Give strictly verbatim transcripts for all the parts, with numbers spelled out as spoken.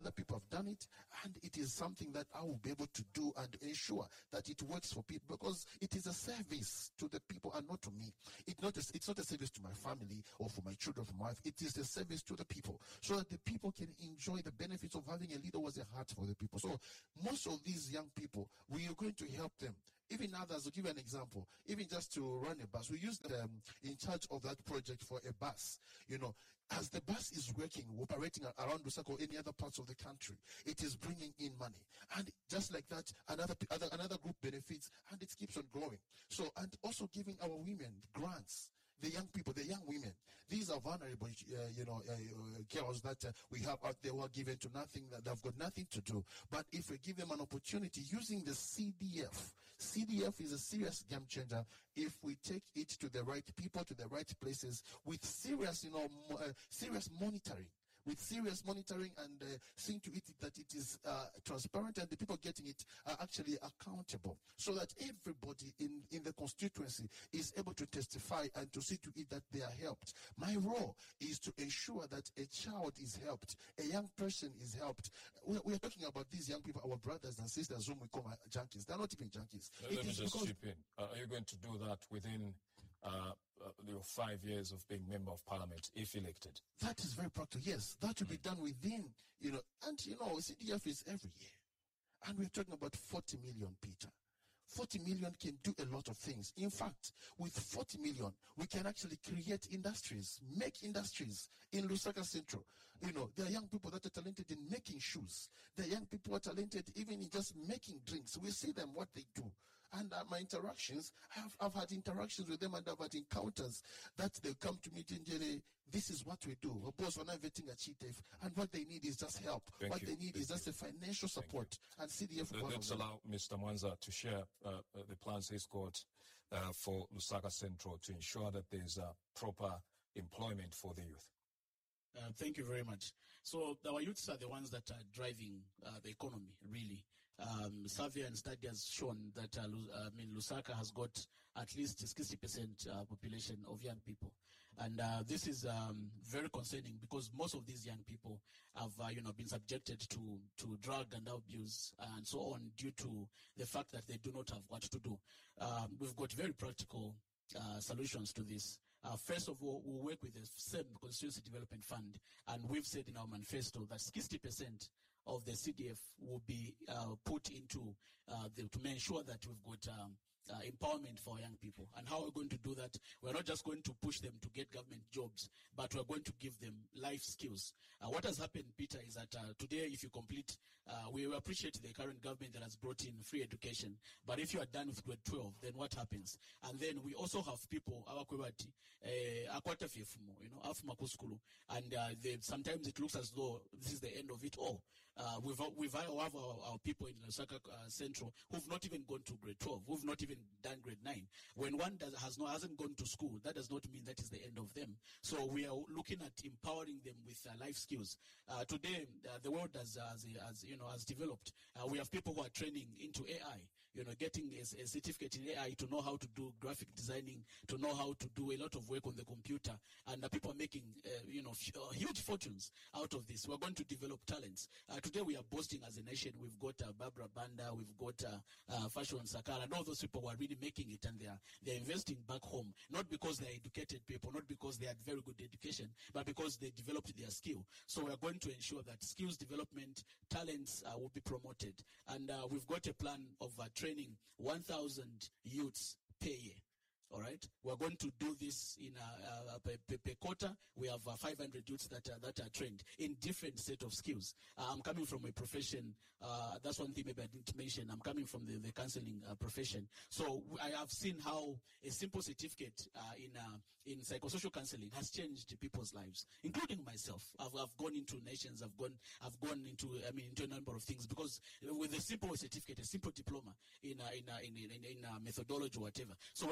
Other people have done it, and it is something that I will be able to do and ensure that it works for people, because it is a service to the people and not to me. It not a, it's not a service to my family or for my children, for my wife. It is a service to the people, so that the people can enjoy the benefits of having a leader who has a heart for the people. So most of these young people, we are going to help them. Even others, I'll give you an example. Even just to run a bus, we use them in charge of that project for a bus. You know, as the bus is working, operating around Lusaka or any other parts of the country, it is bringing in money. And just like that, another other, another group benefits, and it keeps on growing. So, and also giving our women grants. The young people, the young women, these are vulnerable, uh, you know, uh, girls that uh, we have out there who are given to nothing, that they've got nothing to do. But if we give them an opportunity using the C D F, C D F is a serious game changer if we take it to the right people, to the right places, with serious, you know, mo- uh, serious monitoring. With serious monitoring and uh, seeing to it that it is uh, transparent and the people getting it are actually accountable, so that everybody in, in the constituency is able to testify and to see to it that they are helped. My role is to ensure that a child is helped, a young person is helped. We are, we are talking about these young people, our brothers and sisters whom we call junkies. They're not even junkies. Let, let me just chip in. Uh, are you going to do that within uh, uh, your five years of being member of parliament, if elected? That is very practical. Yes, that will be done within, you know, and you know, C D F is every year. And we're talking about forty million, Peter. forty million can do a lot of things. In fact, with forty million, we can actually create industries, make industries in Lusaka Central. You know, there are young people that are talented in making shoes. There are young people who are talented even in just making drinks. We see them, what they do. And uh, my interactions, I've, I've had interactions with them, and I've had encounters that they come to me and say, this is what we do. A boss, we're not vetting a cheat, and what they need is just help. Thank what you. they need Thank is just you. a financial support. And C D F. Let's allow Mister Mwanza to share uh, the plans he's got uh, for Lusaka Central to ensure that there's uh, proper employment for the youth. Uh, thank you very much. So our youths are the ones that are driving uh, the economy, really. Um, survey and study has shown that uh, I mean, Lusaka has got at least sixty percent uh, population of young people. And uh, this is um, very concerning, because most of these young people have uh, you know, been subjected to, to drug and abuse and so on, due to the fact that they do not have what to do. Um, we've got very practical Uh, solutions to this. Uh, first of all, we'll work with the same Constituency Development Fund, and we've said in our manifesto that sixty percent of the C D F will be uh, put into uh, the, to ensure that we've got um, uh, empowerment for young people. And how we're going to do that, we're not just going to push them to get government jobs, but we're going to give them life skills. Uh, what has happened, Peter, is that uh, today, if you complete, uh, we appreciate the current government that has brought in free education, but if you are done with grade twelve, then what happens? And then we also have people, our kwebati, akwata fefumo, you know, afuma kuskulu, and uh, they, sometimes it looks as though this is the end of it all. Uh, we've we've have our, our people in Lusaka uh, Central who've not even gone to grade twelve, who've not even done grade nine. When one does, has not hasn't gone to school, that does not mean that is the end of them. So we are looking at empowering them with uh, life skills. Uh, today, uh, the world has, has, has you know has developed. Uh, we have people who are training into A I, you know, getting a, a certificate in A I to know how to do graphic designing, to know how to do a lot of work on the computer, and uh, people are making uh, you know f- uh, huge fortunes out of this. We're going to develop talents. Uh, today we are boasting as a nation. We've got uh, Barbara Banda, we've got uh, uh, Fashion Sakala, and all those people who are really making it, and they are they're investing back home, not because they're educated people, not because they had very good education, but because they developed their skill. So we are going to ensure that skills development, talents uh, will be promoted, and uh, we've got a plan of uh, training one thousand youths per year. All right, we're going to do this in a, a, a, a, a quarter. We have uh, five hundred youths that are, that are trained in different set of skills. Uh, I'm coming from a profession. Uh, that's one thing maybe I didn't mention. I'm coming from the, the counseling uh, profession. So I have seen how a simple certificate uh, in uh, in psychosocial counseling has changed people's lives, including myself. I've, I've gone into nations. I've gone. I've gone into. I mean, into a number of things, because with a simple certificate, a simple diploma in uh, in, uh, in in in uh, methodology or whatever. So we're going to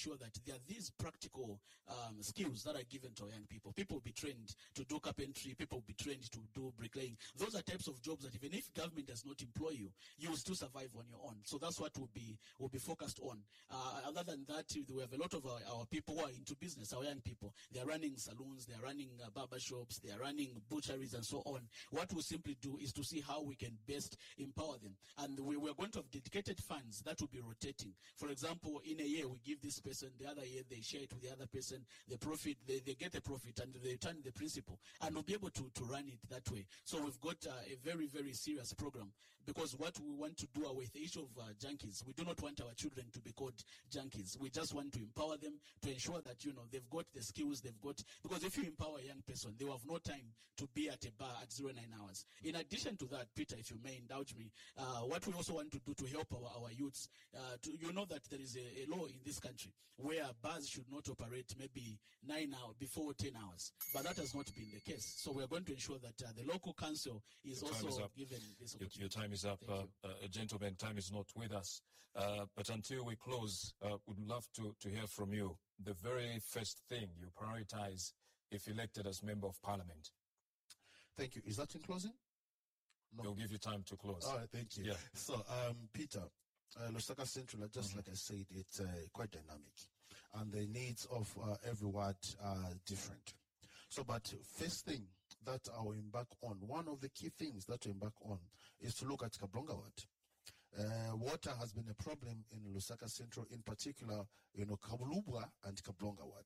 ensure that there are these practical um, skills that are given to our young people. People will be trained to do carpentry. People will be trained to do bricklaying. Those are types of jobs that even if government does not employ you, you will still survive on your own. So that's what we'll be, we'll be focused on. Uh, other than that, we have a lot of our, our people who are into business, our young people. They are running saloons, they are running uh, barber shops, they are running butcheries and so on. What we'll simply do is to see how we can best empower them. And we, we're going to have dedicated funds that will be rotating. For example, in a year, we give this person, the other year they share it with the other person, the profit, they, they get the profit and they return the principal. And we'll be able to, to run it that way. So we've got uh, a very, very serious program, because what we want to do with the issue of uh, junkies, we do not want our children to be called junkies. We just want to empower them to ensure that, you know, they've got the skills, they've got, because if you empower a young person, they will have no time to be at a bar at zero nine hours. In addition to that, Peter, if you may indulge me, uh, what we also want to do to help our, our youths, uh, to, you know that there is a, a law in this country where bars should not operate maybe nine hours before ten hours, but that has not been the case. So we are going to ensure that uh, the local council is Your time also is up. given this Your, opportunity. your time is up, Thank uh, you. uh, gentlemen. Time is not with us. Uh, but until we close, uh, we'd love to, to hear from you. The very first thing you prioritize if elected as Member of Parliament. Thank you. Is that in closing? No. We'll give you time to close. All right, thank you. Yeah. So, um, Peter, uh, Lusaka Central, just Mhm. like I said, it's uh, quite dynamic, and the needs of uh, every ward are different. So, but first thing that I will embark on, one of the key things that I embark on is to look at Kablonga ward. Uh, water has been a problem in Lusaka Central, in particular, you know, Kabulubwa and Kablonga ward.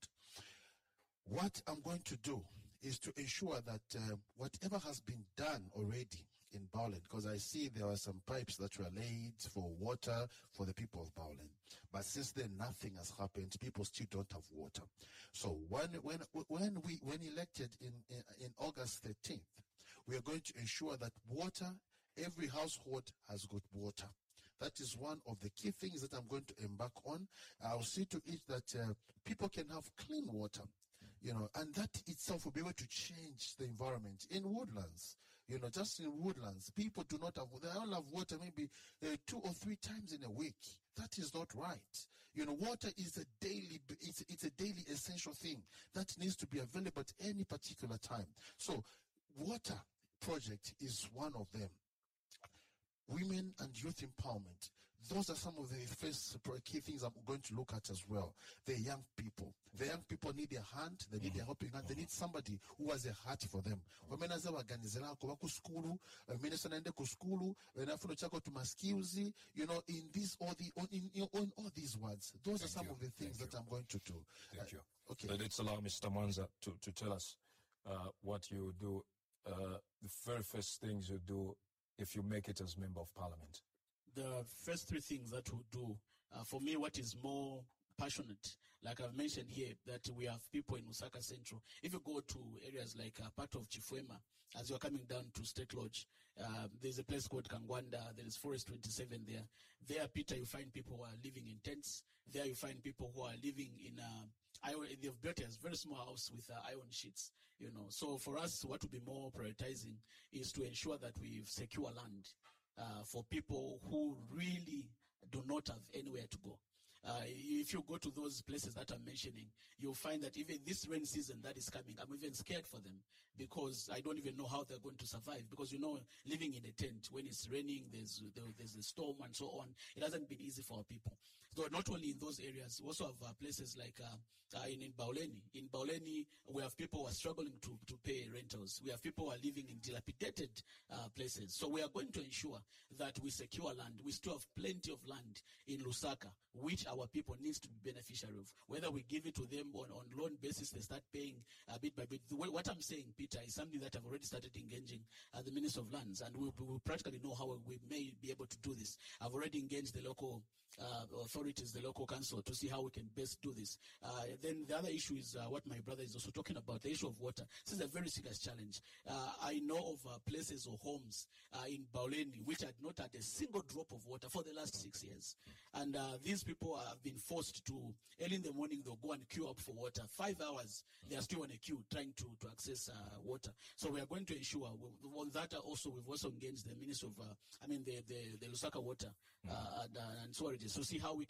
What I'm going to do is to ensure that uh, whatever has been done already in Bowland, because I see there were some pipes that were laid for water for the people of Bowland, but since then nothing has happened. People still don't have water. So when when when we when elected in in, in August thirteenth, we are going to ensure that water, every household has got water. That is one of the key things that I'm going to embark on. I'll see to it that uh, people can have clean water. You know, and that itself will be able to change the environment. In woodlands, you know, just in woodlands, people do not have, they all have water maybe uh, two or three times in a week. That is not right. You know, water is a daily, it's, it's a daily essential thing that needs to be available at any particular time. So, water project is one of them. Women and youth empowerment. Those are some of the first key things I'm going to look at as well. The young people. The young people need a hand. They need a helping hand. They need somebody who has a heart for them. Wamenaza waganizela kuba ku skulu, minister naende ku skulu, wenafuna chako to skills, you know, in this all the on, in, in, in all these words. Those Thank are some you. of the things Thank that you. I'm going to do. Thank Uh, you. Okay. But let's allow Mister Mwanza to, to tell us uh, what you do, uh, the very first things you do if you make it as Member of Parliament. The first three things that we do, uh, for me, what is more passionate, like I've mentioned here, that we have people in Lusaka Central. If you go to areas like uh, part of Chifwema, as you're coming down to State Lodge, uh, there's a place called Kangwanda, there is Forest twenty-seven there. There, Peter, you find people who are living in tents. There you find people who are living in uh, iron, they've built a very small house with uh, iron sheets, you know. So for us, what will be more prioritizing is to ensure that we secure land uh, for people who really do not have anywhere to go. Uh, if you go to those places that I'm mentioning, you'll find that even this rain season that is coming, I'm even scared for them because I don't even know how they're going to survive. Because, you know, living in a tent, when it's raining, there's there's a storm and so on. It hasn't been easy for our people. So not only in those areas, we also have uh, places like uh, uh, in, in Bauleni. In Bauleni, we have people who are struggling to, to pay rentals. We have people who are living in dilapidated uh, places. So we are going to ensure that we secure land. We still have plenty of land in Lusaka, which our people needs to be beneficiary of. Whether we give it to them on, on loan basis, they start paying uh, bit by bit. The way, what I'm saying, Peter, is something that I've already started engaging uh, the Minister of Lands, and we will practically know how we may be able to do this. I've already engaged the local uh, authorities, the local council, to see how we can best do this. Uh, then the other issue is uh, what my brother is also talking about, the issue of water. This is a very serious challenge. Uh, I know of uh, places or homes uh, in Bauleni which had not had a single drop of water for the last six years. And uh, these people have been forced to, early in the morning, they'll go and queue up for water. Five hours, they are still on a queue trying to, to access uh, water. So we are going to ensure, we, on that also, we've also engaged the Minister of, uh, I mean, the, the, the Lusaka Water uh, and, uh, and Sewerage to see how we can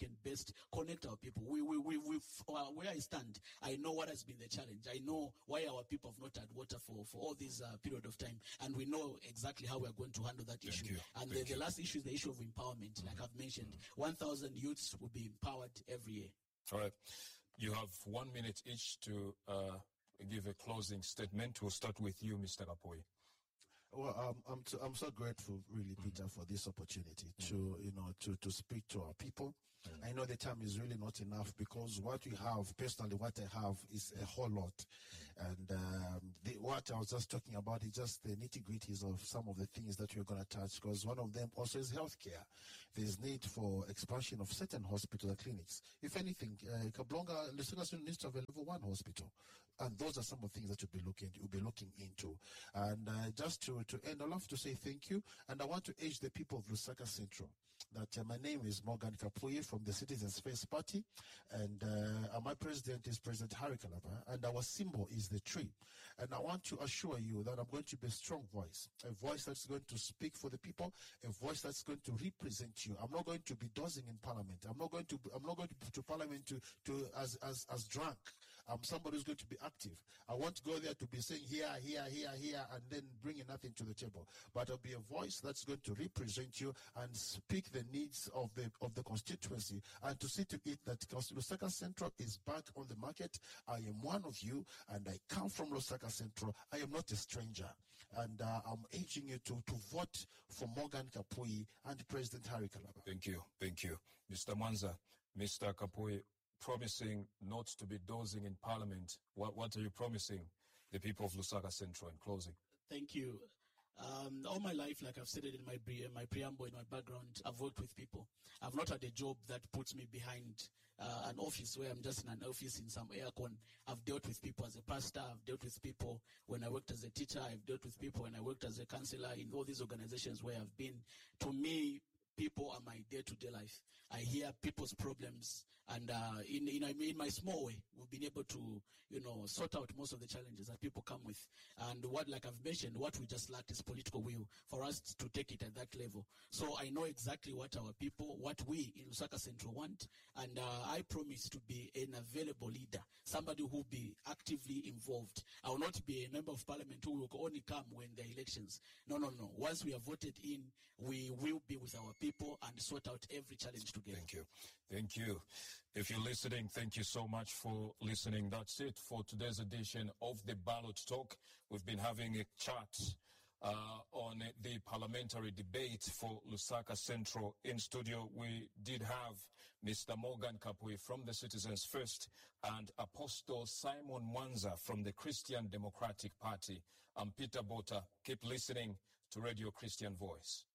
can best connect our people. We, we, we, we uh, where I stand, I know what has been the challenge. I know why our people have not had water for, for all this uh, period of time, and we know exactly how we are going to handle that Thank issue. you. And the, the last issue is the issue of empowerment. Mm-hmm. Like I've mentioned, mm-hmm. one thousand youths will be empowered every year. All right. You have one minute each to uh, give a closing statement. We'll start with you, Mister Kapoi. Well, um, I'm t- I'm so grateful, really, Peter, mm-hmm. for this opportunity mm-hmm. to you know to to speak to our people. Mm-hmm. I know the time is really not enough because what we have, personally, what I have is a whole lot, mm-hmm. and um, the, what I was just talking about is just the nitty-gritties of some of the things that we're going to touch. Because one of them also is healthcare. There's need for expansion of certain hospital and clinics. If anything, uh, Kablonga Lusaka needs to have a level one hospital. And those are some of the things that you'll be looking, you'll be looking into. And uh, just to, to end, I'd love to say thank you. And I want to urge the people of Lusaka Central that uh, my name is Morgan Kapui from the Citizens First Party. And uh, my president is President Harry Kalaba. And our symbol is the tree. And I want to assure you that I'm going to be a strong voice, a voice that's going to speak for the people, a voice that's going to represent you. I'm not going to be dozing in Parliament. I'm not going to, I'm not going to, to Parliament to, to as, as, as drunk. I'm somebody who's going to be active. I want to go there to be saying here, here, here, here, and then bringing nothing to the table. But I'll be a voice that's going to represent you and speak the needs of the of the constituency, and to see to it that Lusaka Central is back on the market. I am one of you, and I come from Lusaka Central. I am not a stranger. And uh, I'm urging you to, to vote for Morgan Kapui and President Harry Kalaba. Thank you. Thank you. Mister Mwanza, Mister Kapui, promising not to be dozing in Parliament. What, what are you promising the people of Lusaka Central in closing? Thank you. Um, all my life, like I've said it in my, pre- my preamble, in my background, I've worked with people. I've not had a job that puts me behind uh, an office where I'm just in an office in some aircon. I've dealt with people as a pastor. I've dealt with people when I worked as a teacher. I've dealt with people when I worked as a counselor in all these organizations where I've been. To me, people are my day-to-day life. I hear people's problems, and uh, in, in in my small way, we've been able to, you know, sort out most of the challenges that people come with. And what, like I've mentioned, what we just lacked is political will for us to take it at that level. So I know exactly what our people, what we in Lusaka Central want, and uh, I promise to be an available leader, somebody who will be actively involved. I will not be a member of parliament who will only come when there are elections. No, no, no. Once we are voted in, we will be with our people and sort out every challenge together. Thank you. Thank you. If you're listening, thank you so much for listening. That's it for today's edition of the Ballot Talk. We've been having a chat uh, on the parliamentary debate for Lusaka Central. In studio, we did have Mister Morgan Kapui from the Citizens First and Apostle Simon Mwanza from the Christian Democratic Party. I'm Peter Bota. Keep listening to Radio Christian Voice.